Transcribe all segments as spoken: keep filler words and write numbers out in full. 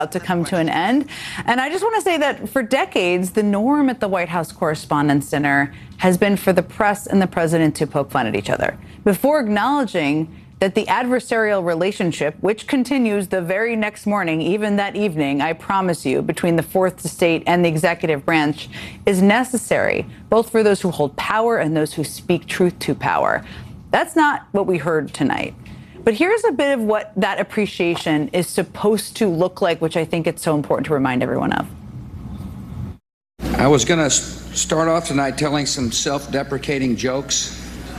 to come to an end. And I just want to say that for decades, the norm at the White House Correspondents' Dinner has been for the press and the president to poke fun at each other before acknowledging that the adversarial relationship, which continues the very next morning, even that evening, I promise you, between the fourth estate and the executive branch, is necessary, both for those who hold power and those who speak truth to power. That's not what we heard tonight. But here's a bit of what that appreciation is supposed to look like, which I think it's so important to remind everyone of. I was going to start off tonight telling some self-deprecating jokes.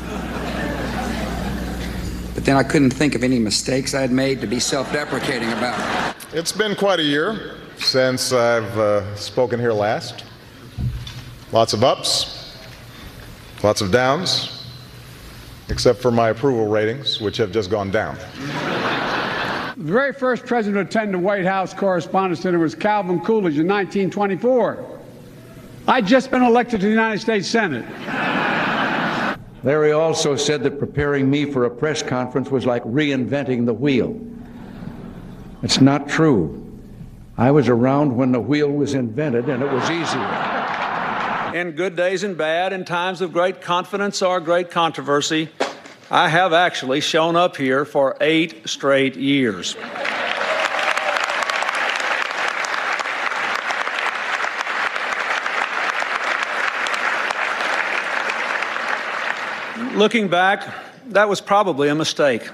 But then I couldn't think of any mistakes I had made to be self-deprecating about. It's been quite a year since I've uh, spoken here last. Lots of ups, lots of downs. Except for my approval ratings, which have just gone down. The very first president to attend the White House Correspondents' Dinner was Calvin Coolidge in nineteen twenty-four. I'd just been elected to the United States Senate. Larry also said that preparing me for a press conference was like reinventing the wheel. It's not true. I was around when the wheel was invented, and it was easier. In good days and bad, in times of great confidence or great controversy, I have actually shown up here for eight straight years. Looking back, that was probably a mistake.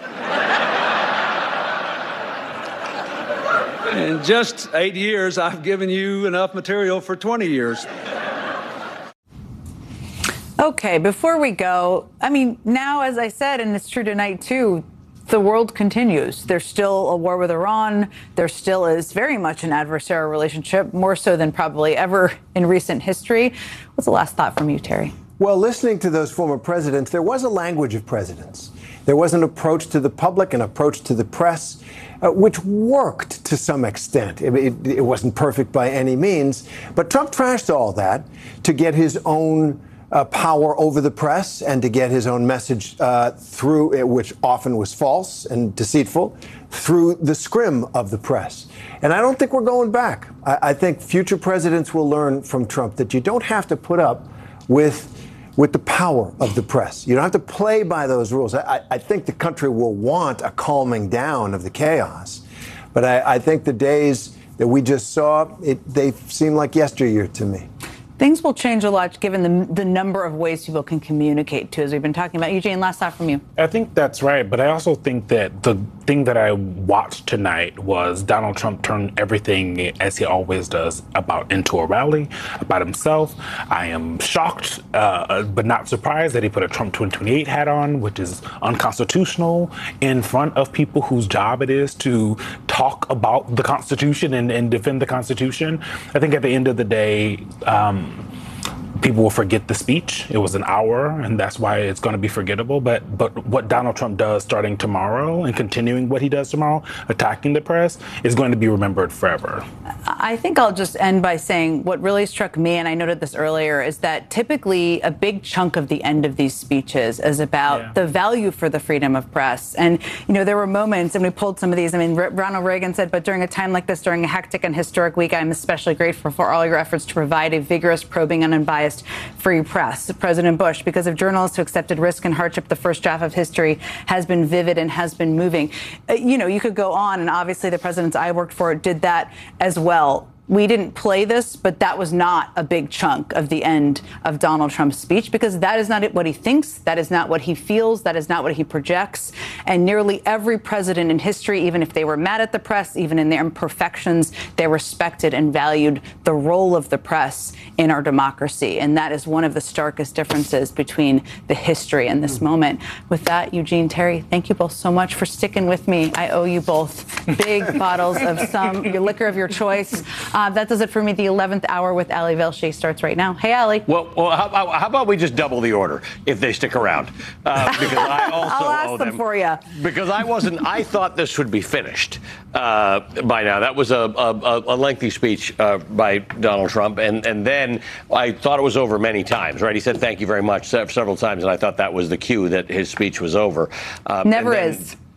In just eight years, I've given you enough material for twenty years. Okay, before we go, I mean, now, as I said, and it's true tonight, too, the world continues. There's still a war with Iran. There still is very much an adversarial relationship, more so than probably ever in recent history. What's the last thought from you, Terry? Well, listening to those former presidents, there was a language of presidents. There was an approach to the public, an approach to the press, uh, which worked to some extent. It, it, it wasn't perfect by any means, but Trump trashed all that to get his own Uh, power over the press and to get his own message uh, through, uh, which often was false and deceitful, through the scrim of the press. And I don't think we're going back. I, I think future presidents will learn from Trump that you don't have to put up with with the power of the press. You don't have to play by those rules. I, I think the country will want a calming down of the chaos. But I, I think the days that we just saw, it, they seem like yesteryear to me. Things will change a lot given the, the number of ways people can communicate, too, as we've been talking about. Eugene, last thought from you. I think that's right. But I also think that the thing that I watched tonight was Donald Trump turn everything, as he always does, about into a rally, about himself. I am shocked, uh, but not surprised that he put a Trump twenty twenty-eight hat on, which is unconstitutional, in front of people whose job it is to talk about the Constitution and, and defend the Constitution. I think at the end of the day, um, people will forget the speech. It was an hour, and that's why it's going to be forgettable. But but what Donald Trump does starting tomorrow and continuing what he does tomorrow, attacking the press, is going to be remembered forever. I think I'll just end by saying what really struck me, and I noted this earlier, is that typically a big chunk of the end of these speeches is about yeah. the value for the freedom of press. And, you know, there were moments, and we pulled some of these. I mean, R- Ronald Reagan said, but during a time like this, during a hectic and historic week, I'm especially grateful for all your efforts to provide a vigorous, probing, and unbiased free press. President Bush, because of journalists who accepted risk and hardship, the first draft of history has been vivid and has been moving. Uh, you know, you could go on, and obviously the presidents I worked for did that as well. We didn't play this, but that was not a big chunk of the end of Donald Trump's speech, because that is not what he thinks. That is not what he feels. That is not what he projects. And nearly every president in history, even if they were mad at the press, even in their imperfections, they respected and valued the role of the press in our democracy. And that is one of the starkest differences between the history and this moment. With that, Eugene, Terry, thank you both so much for sticking with me. I owe you both big bottles of some your liquor of your choice. Uh, that does it for me. The eleventh hour with Ali Velshi starts right now. Hey, Ali. Well, well how, about, how about we just double the order if they stick around? Uh, because I also I'll ask owe them, them for you. Because I wasn't. I thought this would be finished uh, by now. That was a, a, a lengthy speech uh, by Donald Trump, and and then I thought it was over many times. Right? He said thank you very much several times, and I thought that was the cue that his speech was over. Um, Never is.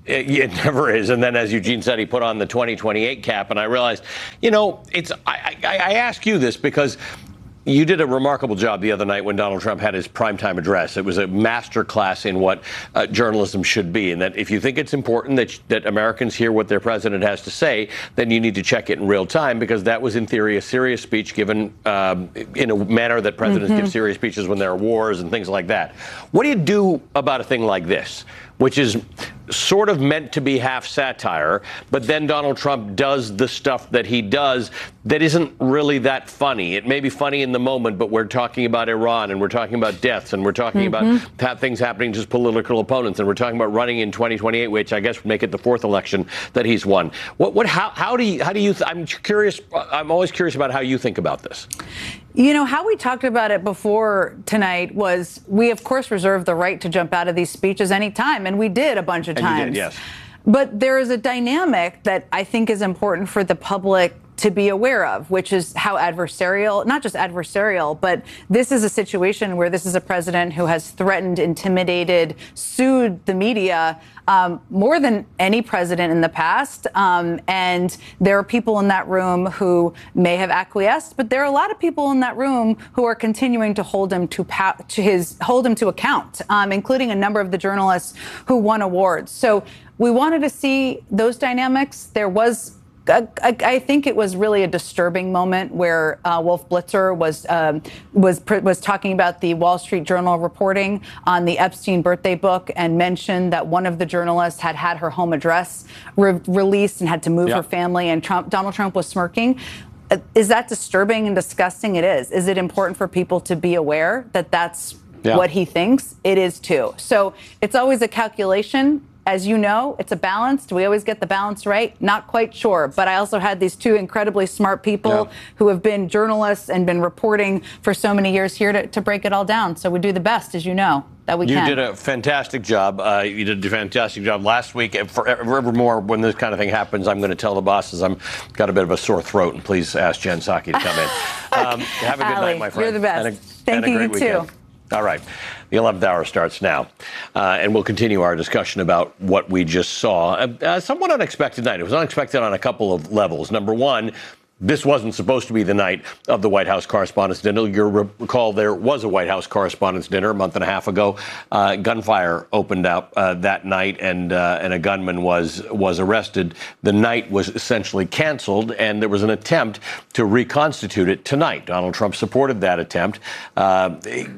It, it never is. And then, as Eugene said, he put on the twenty twenty-eight cap, and I realized, you know, it's. I, I, I ask you this because you did a remarkable job the other night when Donald Trump had his primetime address. It was a master class in what uh, journalism should be, and that if you think it's important that that Americans hear what their president has to say, then you need to check it in real time, because that was, in theory, a serious speech given um, in a manner that presidents mm-hmm. give serious speeches when there are wars and things like that. What do you do about a thing like this, which is sort of meant to be half satire, but then Donald Trump does the stuff that he does that isn't really that funny? It may be funny in the moment, but we're talking about Iran, and we're talking about deaths, and we're talking mm-hmm. about things happening to his political opponents, and we're talking about running in twenty twenty-eight, which I guess would make it the fourth election that he's won. What, what, how, how do you, how do you, th- I'm curious, I'm always curious about how you think about this. You know, how we talked about it before tonight was we, of course, reserve the right to jump out of these speeches anytime, and we did a bunch of and times. You did, yes. But there is a dynamic that I think is important for the public to be aware of, which is how adversarial, not just adversarial, but this is a situation where this is a president who has threatened, intimidated, sued the media um, more than any president in the past. Um, and there are people in that room who may have acquiesced, but there are a lot of people in that room who are continuing to hold him to, pa- to his hold him to account, um, including a number of the journalists who won awards. So we wanted to see those dynamics. There was I, I think it was really a disturbing moment where uh, Wolf Blitzer was um, was was talking about the Wall Street Journal reporting on the Epstein birthday book and mentioned that one of the journalists had had her home address re- released and had to move yep. her family, and Trump, Donald Trump was smirking. Uh, is that disturbing and disgusting? It is. Is it important for people to be aware that that's yeah. what he thinks? It is too. So it's always a calculation. As you know, it's a balance. Do we always get the balance right? Not quite sure. But I also had these two incredibly smart people yeah. who have been journalists and been reporting for so many years here to, to break it all down. So we do the best, as you know, that we you can. You did a fantastic job. Uh, you did a fantastic job last week. Forevermore, when this kind of thing happens, I'm going to tell the bosses I'm got a bit of a sore throat, and please ask Jen Psaki to come in. Um, have a good Allie, night, my friend. You're the best. And a, Thank and you, a great you weekend. too. All right. The eleventh hour starts now, uh, and we'll continue our discussion about what we just saw. A, a somewhat unexpected night. It was unexpected on a couple of levels. Number one, this wasn't supposed to be the night of the White House Correspondents' Dinner. You'll recall there was a White House Correspondents' Dinner a month and a half ago. Uh, gunfire opened up uh, that night, and uh, and a gunman was was arrested. The night was essentially canceled, and there was an attempt to reconstitute it tonight. Donald Trump supported that attempt. Uh,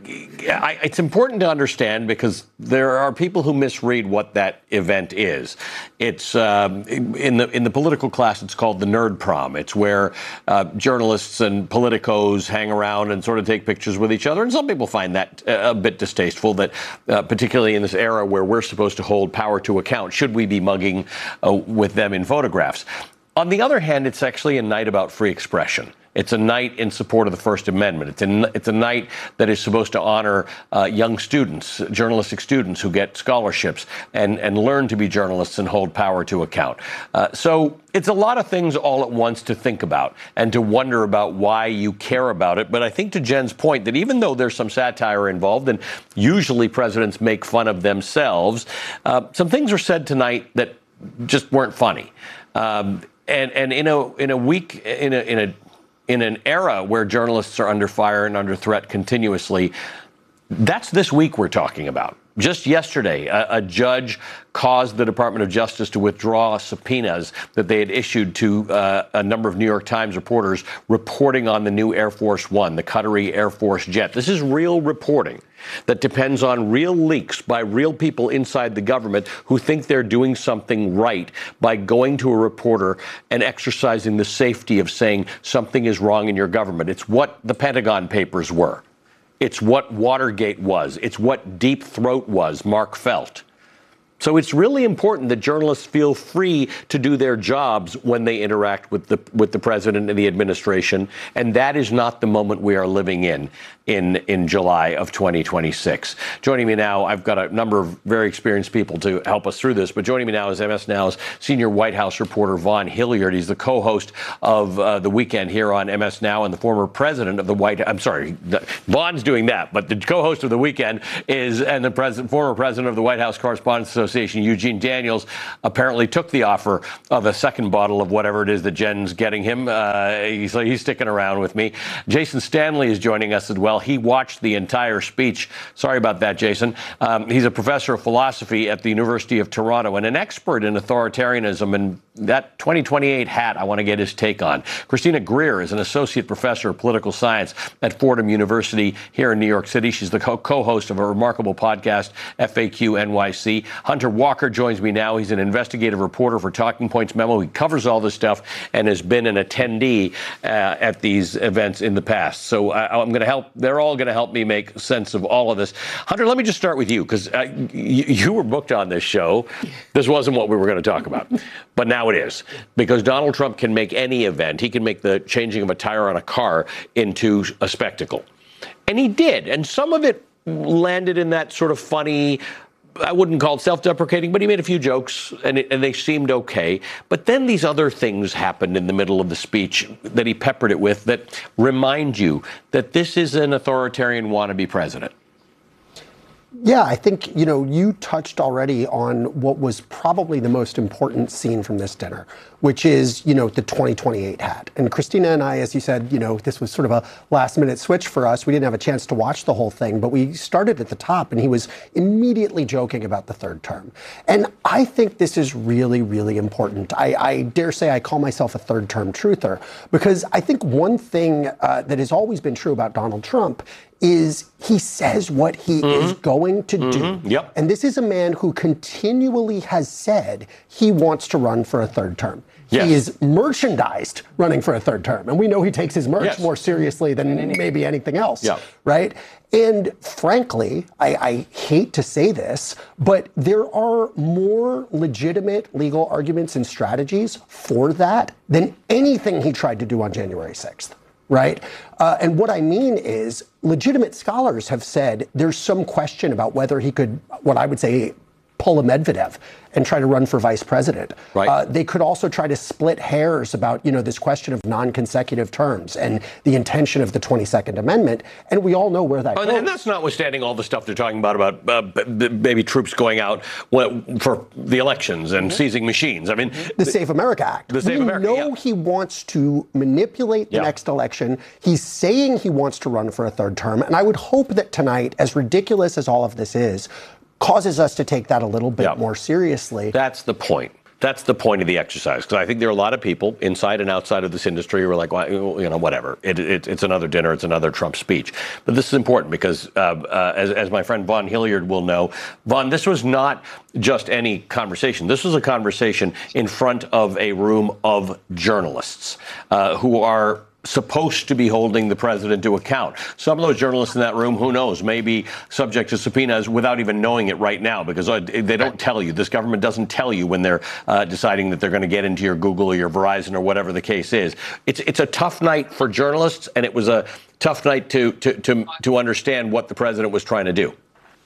I, it's important to understand, because there are people who misread what that event is. It's um, in the in the political class, it's called the Nerd Prom. It's where Uh, journalists and politicos hang around and sort of take pictures with each other. And some people find that uh, a bit distasteful, that uh, particularly in this era where we're supposed to hold power to account, should we be mugging uh, with them in photographs? On the other hand, it's actually a night about free expression. It's a night in support of the First Amendment. It's a, it's a night that is supposed to honor uh, young students, journalistic students who get scholarships and, and learn to be journalists and hold power to account. Uh, so it's a lot of things all at once to think about and to wonder about why you care about it. But I think, to Jen's point, that even though there's some satire involved, and usually presidents make fun of themselves, uh, some things were said tonight that just weren't funny. Um, and and in a in a week in a in a in an era where journalists are under fire and under threat continuously, that's this week we're talking about. Just yesterday, a, a judge caused the Department of Justice to withdraw subpoenas that they had issued to uh, a number of New York Times reporters reporting on the new Air Force One, the Qatari Air Force jet. This is real reporting that depends on real leaks by real people inside the government who think they're doing something right by going to a reporter and exercising the safety of saying something is wrong in your government. It's what the Pentagon Papers were. It's what Watergate was. It's what Deep Throat was, Mark Felt. So it's really important that journalists feel free to do their jobs when they interact with the with the president and the administration. And that is not the moment we are living in in in July of twenty twenty-six. Joining me now, I've got a number of very experienced people to help us through this. But joining me now is M S Now's senior White House reporter, Vaughn Hilliard. He's the co-host of uh, The Weekend here on M S Now, and the former president of the White House. I'm sorry, Vaughn's doing that. But the co-host of The Weekend is and the president, former president of the White House Correspondents Association, Association, Eugene Daniels, apparently took the offer of a second bottle of whatever it is that Jen's getting him. Uh, he's, he's sticking around with me. Jason Stanley is joining us as well. He watched the entire speech. Sorry about that, Jason. Um, he's a professor of philosophy at the University of Toronto and an expert in authoritarianism, and that twenty twenty-eight hat I want to get his take on. Christina Greer is an associate professor of political science at Fordham University here in New York City. She's the co- co-host of a remarkable podcast, F A Q N Y C. Hunter Walker joins me now. He's an investigative reporter for Talking Points Memo. He covers all this stuff and has been an attendee uh, at these events in the past. So uh, I'm going to help. They're all going to help me make sense of all of this. Hunter, let me just start with you, because uh, y- you were booked on this show. This wasn't what we were going to talk about, but now it is, because Donald Trump can make any event. He can make the changing of a tire on a car into a spectacle. And he did. And some of it landed in that sort of funny, I wouldn't call it self-deprecating, but he made a few jokes and, it, and they seemed okay. But then these other things happened in the middle of the speech that he peppered it with that remind you that this is an authoritarian wannabe president. Yeah, I think, you know, you touched already on what was probably the most important scene from this dinner, which is, you know, the twenty twenty-eight hat. And Christina and I, as you said, you know, this was sort of a last minute switch for us. We didn't have a chance to watch the whole thing, but we started at the top and he was immediately joking about the third term. And I think this is really, really important. I, I dare say I call myself a third term truther, because I think one thing uh, that has always been true about Donald Trump is he says what he mm-hmm. is going to mm-hmm. do. Yep. And this is a man who continually has said he wants to run for a third term. Yes. He is merchandised running for a third term. And we know he takes his merch yes. more seriously than maybe anything else, yep. right? And frankly, I, I hate to say this, but there are more legitimate legal arguments and strategies for that than anything he tried to do on January sixth. Right? Uh, and what I mean is legitimate scholars have said there's some question about whether he could, what I would say, pull a Medvedev and try to run for vice president. Right. Uh, they could also try to split hairs about, you know, this question of non-consecutive terms and the intention of the twenty-second Amendment. And we all know where that oh, goes. And that's notwithstanding all the stuff they're talking about, about uh, b- b- maybe troops going out for the elections and mm-hmm. seizing machines. I mean, the Safe America Act. The Safe we America, know yeah. he wants to manipulate the yeah. next election. He's saying he wants to run for a third term. And I would hope that tonight, as ridiculous as all of this is, causes us to take that a little bit yeah. more seriously. That's the point. That's the point of the exercise, because I think there are a lot of people inside and outside of this industry who are like, well, you know, whatever. It, it, it's another dinner. It's another Trump speech. But this is important because, uh, uh, as, as my friend Vaughn Hilliard will know, Vaughn, this was not just any conversation. This was a conversation in front of a room of journalists uh, who are supposed to be holding the president to account. Some of those journalists in that room, who knows, may be subject to subpoenas without even knowing it right now, because they don't tell you. This government doesn't tell you when they're uh, deciding that they're going to get into your Google or your Verizon or whatever the case is. It's it's a tough night for journalists, and it was a tough night to to to, to understand what the president was trying to do.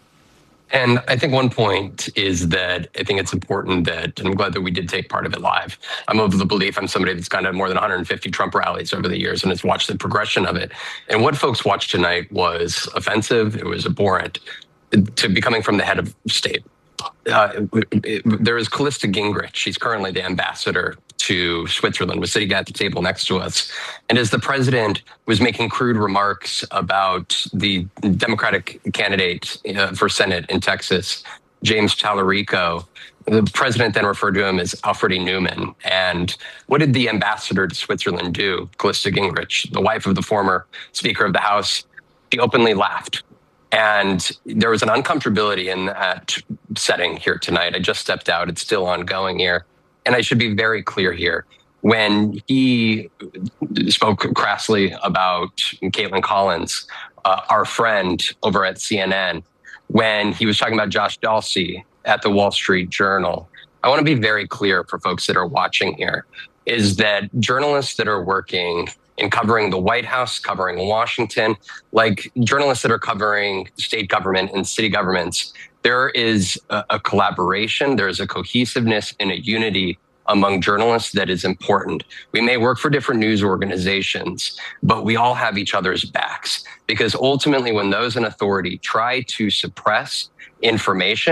And I think one point is that I think it's important that, and I'm glad that we did take part of it live. I'm of the belief, I'm somebody that's gone to more than one hundred fifty Trump rallies over the years and has watched the progression of it. And what folks watched tonight was offensive, it was abhorrent, to be coming from the head of state. Uh, it, it, there is Callista Gingrich. She's currently the ambassador to Switzerland, was sitting at the table next to us. And as the president was making crude remarks about the Democratic candidate uh, for Senate in Texas, James Tallarico, the president then referred to him as Alfred E. Newman. And what did the ambassador to Switzerland do, Callista Gingrich, the wife of the former Speaker of the House? She openly laughed. And there was an uncomfortability in that setting here tonight. I just stepped out. It's still ongoing here. And I should be very clear here. When he spoke crassly about Caitlin Collins, uh, our friend over at C N N, when he was talking about Josh Dawsey at the Wall Street Journal, I want to be very clear for folks that are watching here, is that journalists that are working in covering the White House, covering Washington, like journalists that are covering state government and city governments, there is a, a collaboration, there's a cohesiveness and a unity among journalists that is important. We may work for different news organizations, but we all have each other's backs, because ultimately when those in authority try to suppress information,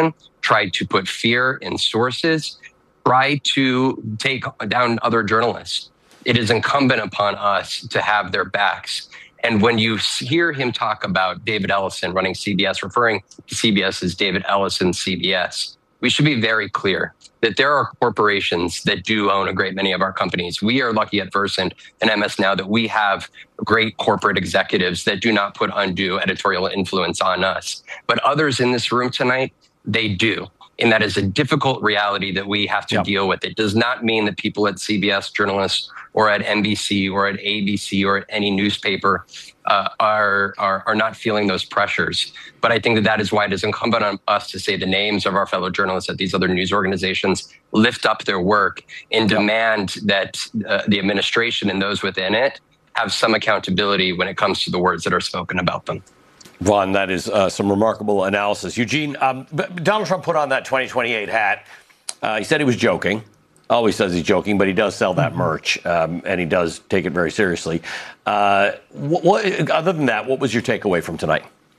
tried to put fear in sources, try to take down other journalists. It is incumbent upon us to have their backs. And when you hear him talk about David Ellison running C B S, referring to C B S as David Ellison C B S, we should be very clear that there are corporations that do own a great many of our companies. We are lucky at Versant and M S Now that we have great corporate executives that do not put undue editorial influence on us. But others in this room tonight, they do. And that is a difficult reality that we have to yep. deal with. It does not mean that people at C B S, journalists, or at N B C, or at A B C, or at any newspaper uh, are, are are not feeling those pressures. But I think that that is why it is incumbent on us to say the names of our fellow journalists at these other news organizations, lift up their work, and yep. demand that uh, the administration and those within it have some accountability when it comes to the words that are spoken about them. Vaughn, that is uh, some remarkable analysis. Eugene, um, Donald Trump put on that twenty twenty-eight hat. Uh, he said he was joking. Always says he's joking, but he does sell that merch, um, and he does take it very seriously. Uh, what, what, other than that, what was your takeaway from tonight?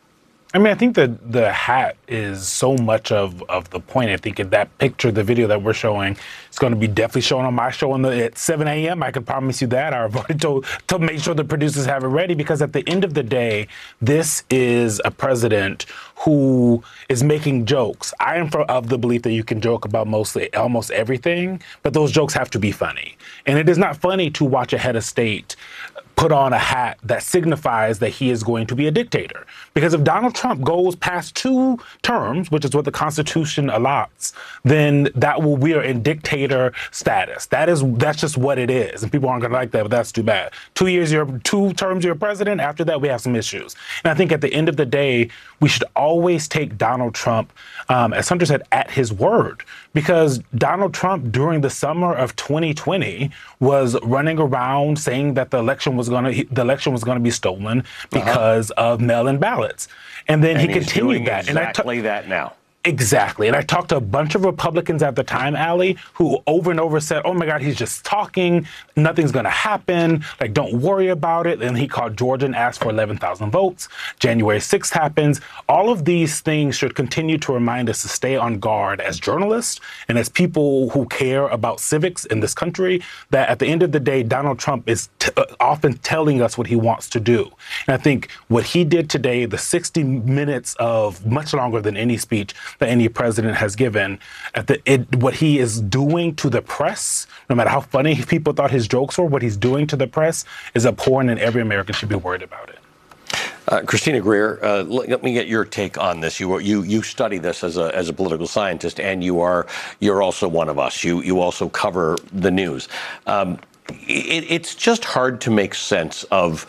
I mean, I think that the hat is so much of, of the point. I think in that picture, the video that we're showing, it's going to be definitely shown on my show in the, at seven a.m. I can promise you that. I've already told to make sure the producers have it ready, because at the end of the day, this is a president who is making jokes. I am for, of the belief that you can joke about mostly almost everything, but those jokes have to be funny. And it is not funny to watch a head of state put on a hat that signifies that he is going to be a dictator. Because if Donald Trump goes past two terms, which is what the Constitution allots, then that will we are in dictator status. That is that's just what it is. And people aren't gonna like that, but that's too bad. Two years you're two terms you're president, after that we have some issues. And I think at the end of the day, we should always take Donald Trump, um, as Hunter said, at his word. Because Donald Trump during the summer of twenty twenty was running around saying that the election was gonna the election was gonna be stolen because uh-huh. of mail-in ballots. And then and he he's continued doing that. Exactly and I that now. Exactly. And I talked to a bunch of Republicans at the time, Allie, who over and over said, oh, my God, he's just talking. Nothing's going to happen. Like, don't worry about it. And he called Georgia and asked for eleven thousand votes. January sixth happens. All of these things should continue to remind us to stay on guard as journalists and as people who care about civics in this country, that at the end of the day, Donald Trump is t- often telling us what he wants to do. And I think what he did today, the sixty minutes of much longer than any speech that any president has given, at the it, what he is doing to the press, no matter how funny people thought his jokes were, what he's doing to the press is abhorrent, and every American should be worried about it. Uh, Christina Greer, uh, let me get your take on this. You you you study this as a as a political scientist, and you are you're also one of us. You you also cover the news. Um, it, it's just hard to make sense of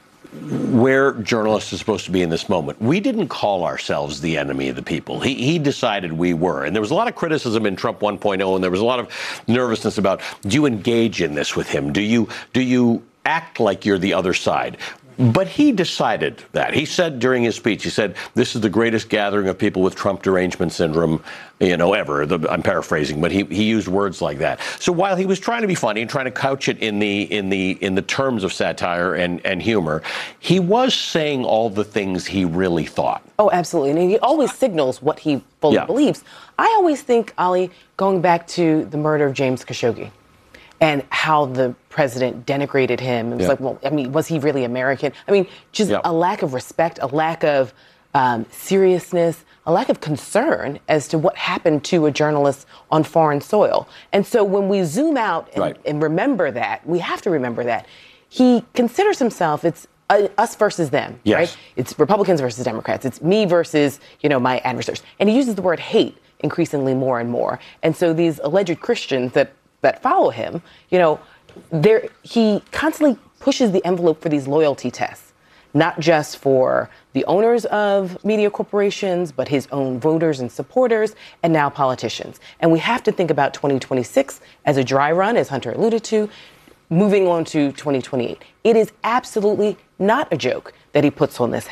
where journalists are supposed to be in this moment. We didn't call ourselves the enemy of the people. He, he decided we were. And there was a lot of criticism in Trump one point oh, and there was a lot of nervousness about, do you engage in this with him? Do you do you act like you're the other side? But he decided that. He said during his speech, he said, this is the greatest gathering of people with Trump derangement syndrome, you know, ever. The, I'm paraphrasing, but he, he used words like that. So while he was trying to be funny and trying to couch it in the in the in the terms of satire and, and humor, he was saying all the things he really thought. Oh, absolutely. And he always signals what he fully yeah. believes. I always think, Ali, going back to the murder of James Khashoggi, and how the president denigrated him. It was yeah. like, well, I mean, was he really American? I mean, just yeah. a lack of respect, a lack of um, seriousness, a lack of concern as to what happened to a journalist on foreign soil. And so when we zoom out and, right. and remember that, we have to remember that he considers himself, it's uh, us versus them, yes. right? It's Republicans versus Democrats. It's me versus, you know, my adversaries. And he uses the word hate increasingly more and more. And so these alleged Christians that that follow him, you know, there he constantly pushes the envelope for these loyalty tests, not just for the owners of media corporations, but his own voters and supporters, and now politicians. And we have to think about twenty twenty-six as a dry run, as Hunter alluded to, moving on to twenty twenty-eight. It is absolutely not a joke that he puts on this hat.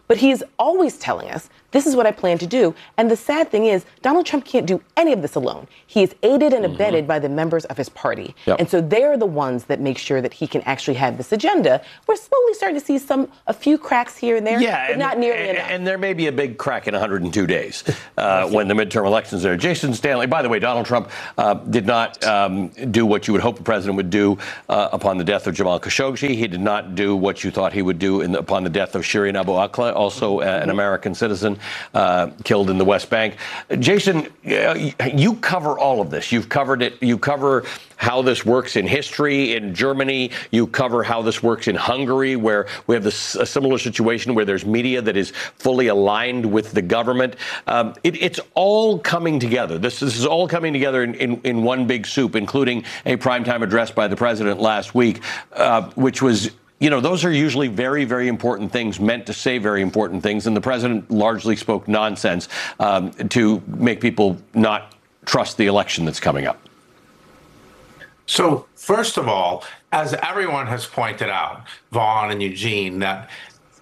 But he's always telling us, this is what I plan to do. And the sad thing is, Donald Trump can't do any of this alone. He is aided and abetted mm-hmm. by the members of his party. Yep. And so they're the ones that make sure that he can actually have this agenda. We're slowly starting to see some, a few cracks here and there, yeah, but and, not nearly and, enough. And there may be a big crack in one hundred two days uh, when the midterm elections are. Jason Stanley, by the way, Donald Trump uh, did not um, do what you would hope a president would do uh, upon the death of Jamal Khashoggi. He did not do what you thought he would do in the, upon the death of Shireen Abu Akleh, also uh, an American citizen uh, killed in the West Bank. Jason, uh, you cover all of this. You've covered it. You cover how this works in history in Germany. You cover how this works in Hungary, where we have this, a similar situation where there's media that is fully aligned with the government. Um, it, it's all coming together. This, this is all coming together in, in, in one big soup, including a primetime address by the president last week, uh, which was, you know, those are usually very, very important things, meant to say very important things. And the president largely spoke nonsense um, to make people not trust the election that's coming up. So, first of all, as everyone has pointed out, Vaughn and Eugene, that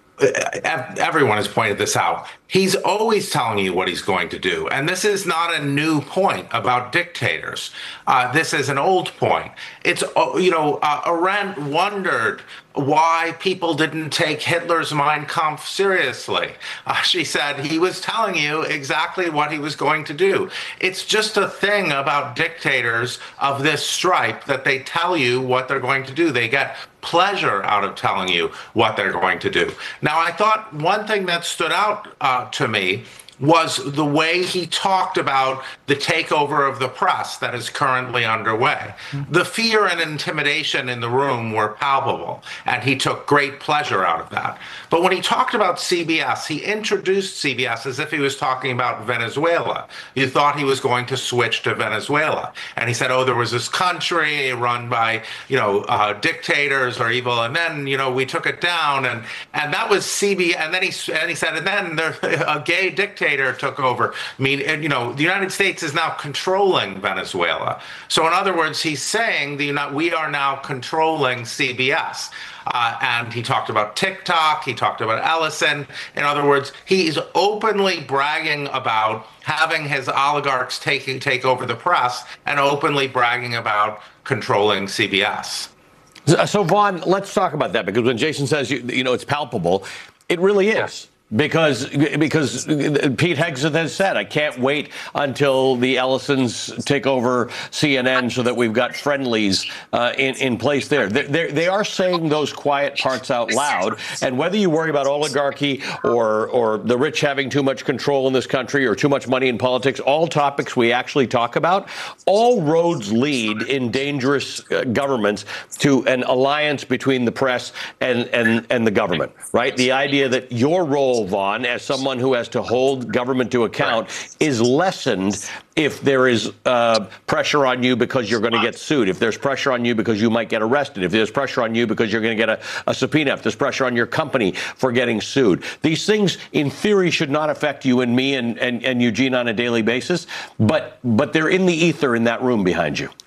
everyone has pointed this out, he's always telling you what he's going to do. And this is not a new point about dictators. Uh, this is an old point. It's, you know, uh, Arendt wondered why people didn't take Hitler's Mein Kampf seriously. Uh, she said he was telling you exactly what he was going to do. It's just a thing about dictators of this stripe that they tell you what they're going to do. They get pleasure out of telling you what they're going to do. Now, I thought one thing that stood out uh, to me was the way he talked about the takeover of the press that is currently underway. The fear and intimidation in the room were palpable, and he took great pleasure out of that. But when he talked about C B S, he introduced C B S as if he was talking about Venezuela. You thought he was going to switch to Venezuela. And he said, oh, there was this country run by, you know, uh, dictators or evil, and then, you know, we took it down, and and that was C B S, and then he, and he said, and then there, a gay dictator took over. I mean, you know, the United States is now controlling Venezuela. So in other words, he's saying the we are now controlling C B S. Uh, and he talked about TikTok. He talked about Ellison. In other words, he's openly bragging about having his oligarchs taking take over the press and openly bragging about controlling C B S. So, Vaughn, let's talk about that, because when Jason says, you, you know, it's palpable, it really is. Because because Pete Hegseth has said, I can't wait until the Ellisons take over C N N so that we've got friendlies uh, in, in place there. They're, they are saying those quiet parts out loud. And whether you worry about oligarchy or, or the rich having too much control in this country or too much money in politics, all topics we actually talk about, all roads lead in dangerous uh, governments to an alliance between the press and, and, and the government, right? The idea that your role, Vaughn, as someone who has to hold government to account, is lessened if there is uh, pressure on you because you're going to get sued, if there's pressure on you because you might get arrested, if there's pressure on you because you're going to get a, a subpoena, if there's pressure on your company for getting sued. These things, in theory, should not affect you and me and, and, and Eugene on a daily basis, but but they're in the ether in that room behind you.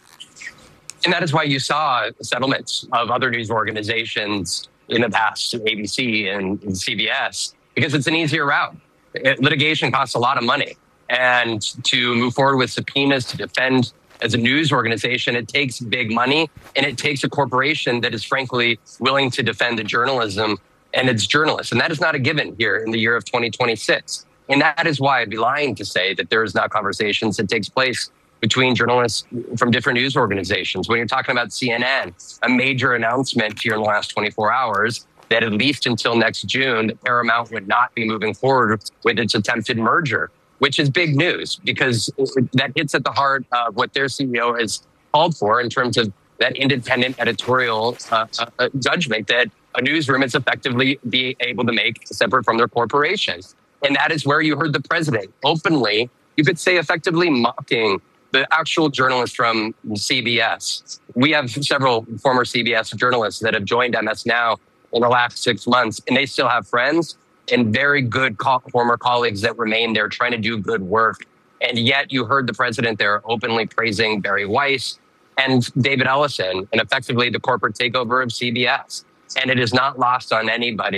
And that is why you saw settlements of other news organizations in the past, A B C and, and C B S, because it's an easier route. It, litigation costs a lot of money. And to move forward with subpoenas to defend as a news organization, it takes big money, and it takes a corporation that is frankly willing to defend the journalism and its journalists. And that is not a given here in the year of twenty twenty-six. And that is why I'd be lying to say that there is not conversations that takes place between journalists from different news organizations. When you're talking about C N N, a major announcement here in the last twenty-four hours that at least until next June, Paramount would not be moving forward with its attempted merger, which is big news because that hits at the heart of what their C E O has called for in terms of that independent editorial uh, uh, judgment that a newsroom is effectively be able to make separate from their corporation. And that is where you heard the president openly, you could say effectively mocking the actual journalists from C B S. We have several former C B S journalists that have joined M S Now in the last six months, and they still have friends and very good co- former colleagues that remain there trying to do good work. And yet you heard the president there openly praising Barry Weiss and David Ellison and effectively the corporate takeover of C B S. And it is not lost on anybody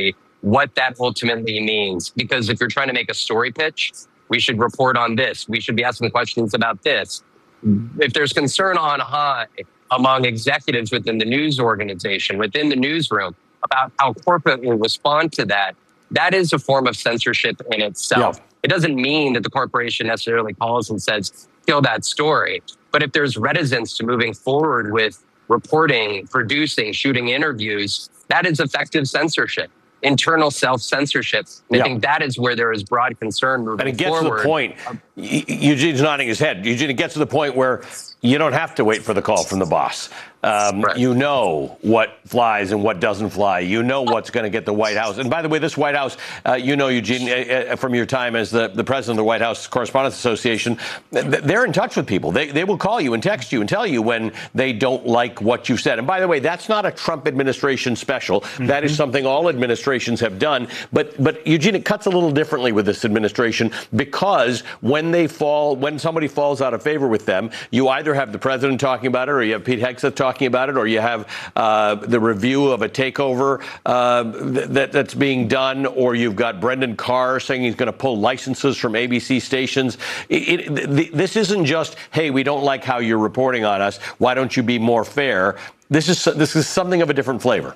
what that ultimately means. Because if you're trying to make a story pitch, we should report on this. We should be asking questions about this. If there's concern on high among executives within the news organization, within the newsroom, about how corporate will respond to that, that is a form of censorship in itself. Yeah. It doesn't mean that the corporation necessarily calls and says, kill that story. But if there's reticence to moving forward with reporting, producing, shooting interviews, that is effective censorship. Internal self-censorship. I yeah. think that is where there is broad concern moving forward. And it gets forward. to the point, Eugene's nodding his head, Eugene, it gets to the point where you don't have to wait for the call from the boss. Um, right. You know what flies and what doesn't fly. You know what's going to get the White House. And by the way, this White House, uh, you know, Eugene, uh, from your time as the, the president of the White House Correspondents Association, they're in touch with people. They, they will call you and text you and tell you when they don't like what you've said. And by the way, that's not a Trump administration special. Mm-hmm. That is something all administrations have done. But, but Eugene, it cuts a little differently with this administration because when they fall, when somebody falls out of favor with them, you either have the president talking about it or you have Pete Hegseth talking about it, or you have uh, the review of a takeover uh, that, that's being done, or you've got Brendan Carr saying he's going to pull licenses from A B C stations. It, it, the, this isn't just, hey, we don't like how you're reporting on us. Why don't you be more fair? This is this is something of a different flavor.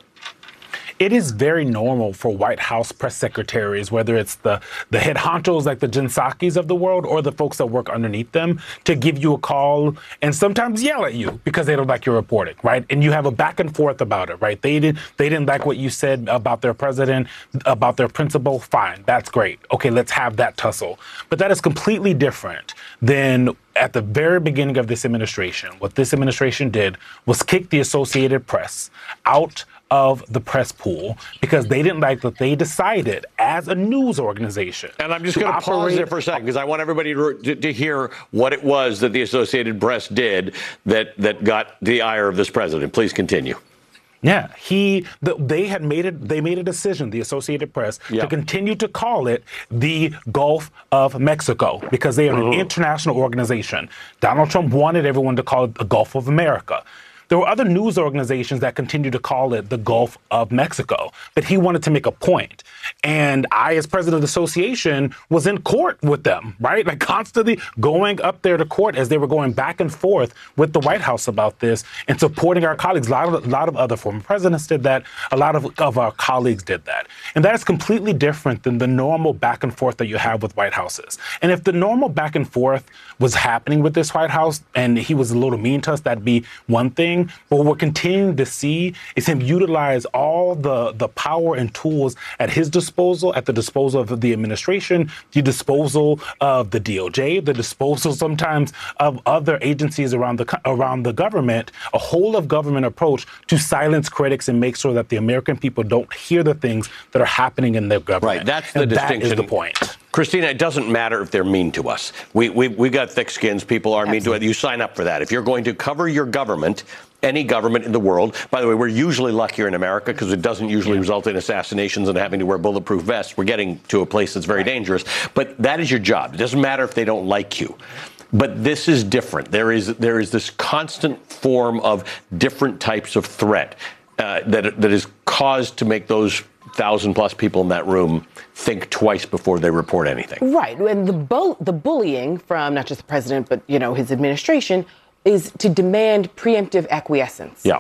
It is very normal for White House press secretaries, whether it's the, the head honchos like the Jen Psaki's of the world or the folks that work underneath them, to give you a call and sometimes yell at you because they don't like your reporting, right? And you have a back and forth about it, right? They, did, they didn't like what you said about their president, about their principal. Fine, that's great. Okay, let's have that tussle. But that is completely different than at the very beginning of this administration. What this administration did was kick the Associated Press out of the press pool because they didn't like what they decided as a news organization. And I'm just going to pause there for a second because I want everybody to, to, to hear what it was that the Associated Press did that, that got the ire of this president. Please continue. Yeah, he. The, they had made it. They made a decision, the Associated Press, yeah. to continue to call it the Gulf of Mexico because they are mm-hmm. an international organization. Donald Trump wanted everyone to call it the Gulf of America. There were other news organizations that continued to call it the Gulf of Mexico, but he wanted to make a point. And I, as president of the association, was in court with them, right? Like constantly going up there to court as they were going back and forth with the White House about this and supporting our colleagues. A lot of, a lot of other former presidents did that. A lot of, of our colleagues did that. And that is completely different than the normal back and forth that you have with White Houses. And if the normal back and forth was happening with this White House and he was a little mean to us, that'd be one thing. But what we're continuing to see is him utilize all the, the power and tools at his disposal, at the disposal of the administration, the disposal of the D O J, the disposal sometimes of other agencies around the around the government, a whole of government approach to silence critics and make sure that the American people don't hear the things that are happening in their government. Right, that's the and distinction. That is the point. Christina, it doesn't matter if they're mean to us. We, we, we got thick skins. People are Absolutely. mean to it. You sign up for that. If you're going to cover your government, any government in the world, by the way, we're usually luckier in America because it doesn't usually yeah. result in assassinations and having to wear bulletproof vests. We're getting to a place that's very right. dangerous. But that is your job. It doesn't matter if they don't like you. But this is different. There is there is this constant form of different types of threat uh, that that is caused to make those thousand plus people in that room think twice before they report anything. Right. And the bu- the bullying from not just the president, but, you know, his administration is to demand preemptive acquiescence. Yeah.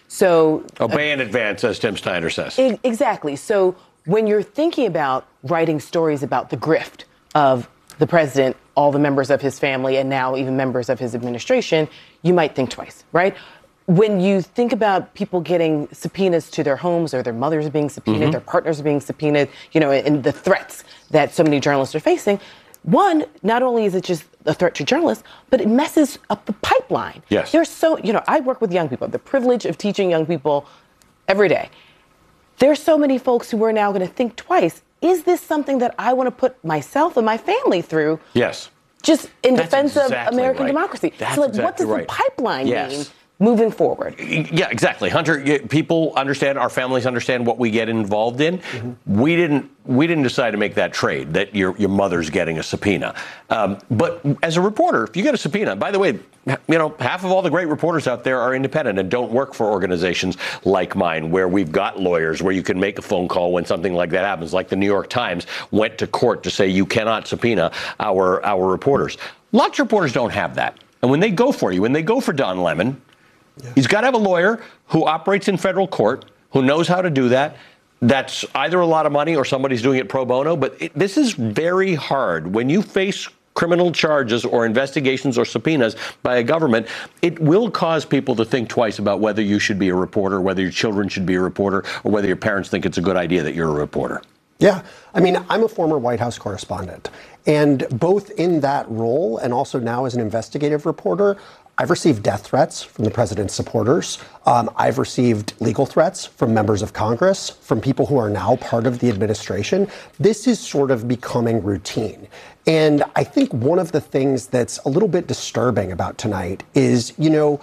So obey in advance, as Tim Snyder says. I- exactly. So when you're thinking about writing stories about the grift of the president, all the members of his family, and now even members of his administration, you might think twice, right? When you think about people getting subpoenas to their homes or their mothers being subpoenaed, mm-hmm. their partners being subpoenaed, you know, and the threats that so many journalists are facing, one, not only is it just a threat to journalists, but it messes up the pipeline. Yes. There's so, you know, I work with young people, the privilege of teaching young people every day. There's so many folks who are now going to think twice. Is this something that I want to put myself and my family through? Yes. Just in That's defense exactly of American right. democracy. That's so like, exactly what does right. the pipeline yes. mean moving forward. Yeah, exactly. Hunter, people understand, our families understand what we get involved in. Mm-hmm. We didn't we didn't decide to make that trade, that your your mother's getting a subpoena. Um, but as a reporter, if you get a subpoena, by the way, you know, half of all the great reporters out there are independent and don't work for organizations like mine, where we've got lawyers, where you can make a phone call when something like that happens, like the New York Times went to court to say you cannot subpoena our, our reporters. Lots of reporters don't have that. And when they go for you, when they go for Don Lemon, yeah. he's got to have a lawyer who operates in federal court, who knows how to do that. That's either a lot of money or somebody's doing it pro bono. But it, this is very hard. When you face criminal charges or investigations or subpoenas by a government, it will cause people to think twice about whether you should be a reporter, whether your children should be a reporter, or whether your parents think it's a good idea that you're a reporter. Yeah. I mean, I'm a former White House correspondent. And both in that role and also now as an investigative reporter, I've received death threats from the president's supporters. Um, I've received legal threats from members of Congress, from people who are now part of the administration. This is sort of becoming routine. And I think one of the things that's a little bit disturbing about tonight is, you know,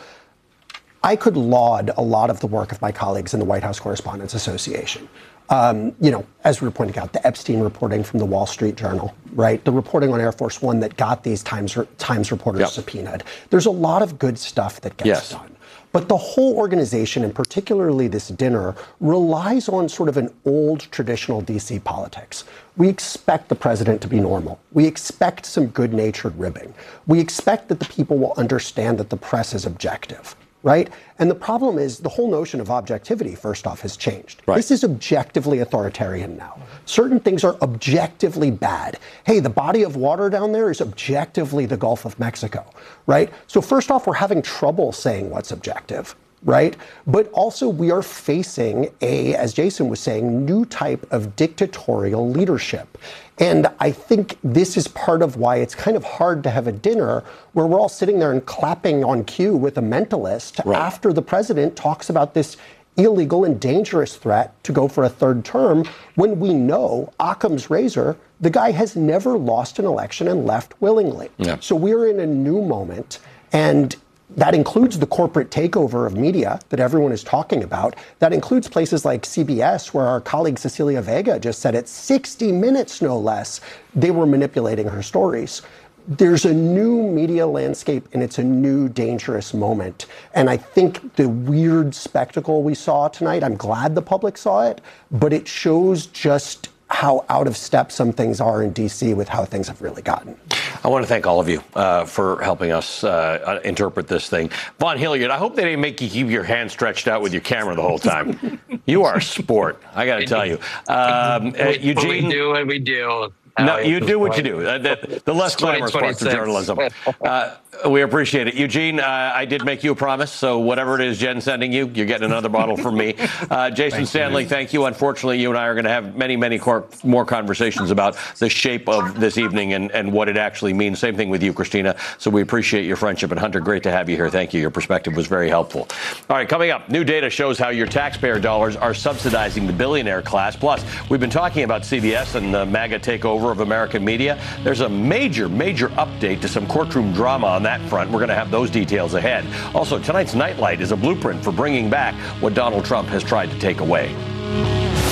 I could laud a lot of the work of my colleagues in the White House Correspondents Association. Um, you know, as we were pointing out, the Epstein reporting from the Wall Street Journal, right? The reporting on Air Force One that got these Times Times reporters yep. subpoenaed. There's a lot of good stuff that gets yes. done. But the whole organization, and particularly this dinner, relies on sort of an old traditional D C politics. We expect the president to be normal. We expect some good-natured ribbing. We expect that the people will understand that the press is objective. Right? And the problem is the whole notion of objectivity, first off, has changed. Right. This is objectively authoritarian now. Certain things are objectively bad. Hey, the body of water down there is objectively the Gulf of Mexico, right? So first off, we're having trouble saying what's objective, right? But also we are facing a, as Jason was saying, new type of dictatorial leadership. And I think this is part of why it's kind of hard to have a dinner where we're all sitting there and clapping on cue with a mentalist right. after the president talks about this illegal and dangerous threat to go for a third term, when we know Occam's razor, the guy has never lost an election and left willingly. Yeah. So we're in a new moment, and that includes the corporate takeover of media that everyone is talking about. That includes places like C B S, where our colleague Cecilia Vega just said at sixty minutes, no less, they were manipulating her stories. There's a new media landscape, and it's a new dangerous moment. And I think the weird spectacle we saw tonight, I'm glad the public saw it, but it shows just how out of step some things are in D C with how things have really gotten. I want to thank all of you uh, for helping us uh, interpret this thing. Vaughn Hilliard, I hope they didn't make you keep your hand stretched out with your camera the whole time. You are a sport, I got to tell you. Um, uh, Eugene, we do what we do. No, you do what you do. Uh, the, the less glamorous parts of journalism. Uh, we appreciate it. Eugene, uh, I did make you a promise, so whatever it is Jen's sending you, you're getting another bottle from me. Uh, Jason thank Stanley, you. thank you. Unfortunately, you and I are going to have many, many cor- more conversations about the shape of this evening and, and what it actually means. Same thing with you, Christina. So we appreciate your friendship. And Hunter, great to have you here. Thank you. Your perspective was very helpful. All right, coming up, new data shows how your taxpayer dollars are subsidizing the billionaire class. Plus, we've been talking about C B S and the MAGA takeover of American media. There's a major, major update to some courtroom drama on that front. We're going to have those details ahead. Also, tonight's Nightlight is a blueprint for bringing back what Donald Trump has tried to take away.